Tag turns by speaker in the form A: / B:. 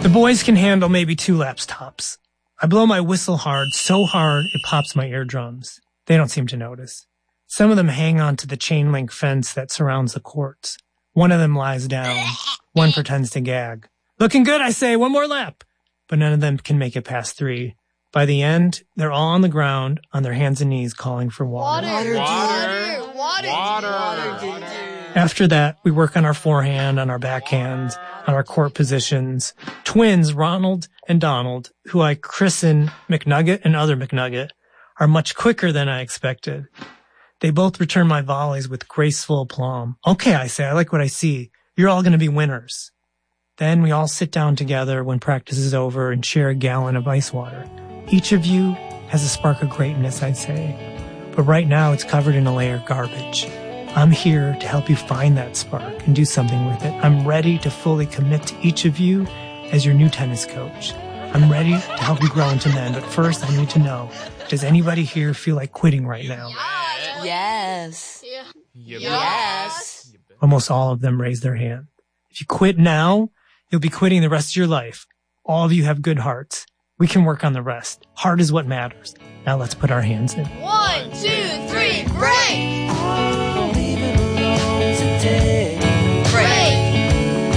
A: The boys can handle maybe 2 laps tops. I blow my whistle hard, so hard it pops my eardrums. They don't seem to notice. Some of them hang on to the chain link fence that surrounds the courts. One of them lies down. One pretends to gag. Looking good, I say, 1 more lap. But none of them can make it past 3. By the end, they're all on the ground, on their hands and knees, calling for water.
B: Water.
A: After that, we work on our forehand, on our backhand, on our court positions. Twins, Ronald and Donald, who I christen McNugget and Other McNugget, are much quicker than I expected. They both return my volleys with graceful aplomb. Okay, I say, I like what I see. You're all going to be winners. Then we all sit down together when practice is over and share a gallon of ice water. Each of you has a spark of greatness, I'd say. But right now it's covered in a layer of garbage. I'm here to help you find that spark and do something with it. I'm ready to fully commit to each of you as your new tennis coach. I'm ready to help you grow into men, but first I need to know, does anybody here feel like quitting right now?
B: Yes.
C: Yes.
A: Almost all of them raise their hand. If you quit now, you'll be quitting the rest of your life. All of you have good hearts. We can work on the rest. Heart is what matters. Now let's put our hands in.
C: 1, 2, 3, break!